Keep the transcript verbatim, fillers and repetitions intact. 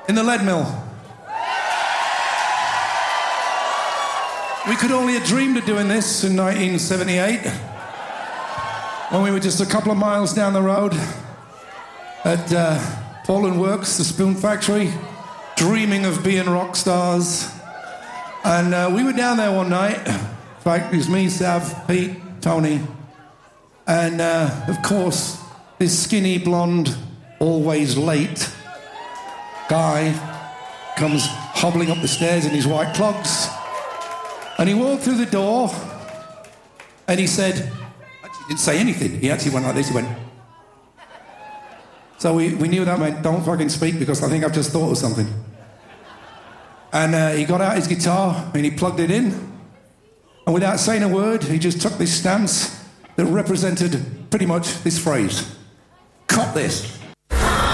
in the lead mill. We could only have dreamed of doing this in nineteen seventy-eight when we were just a couple of miles down the road at uh, Poland Works, the spoon factory, dreaming of being rock stars. And uh, we were down there one night. In fact, it was me, Sav, Pete, Tony, and uh, of course, this skinny, blonde, always late guy comes hobbling up the stairs in his white clogs. And he walked through the door and he said, actually he didn't say anything. He actually went like this, he went. So we, we knew that meant don't fucking speak because I think I've just thought of something. And uh, he got out his guitar and he plugged it in. And without saying a word, he just took this stance that represented pretty much this phrase. Cop this.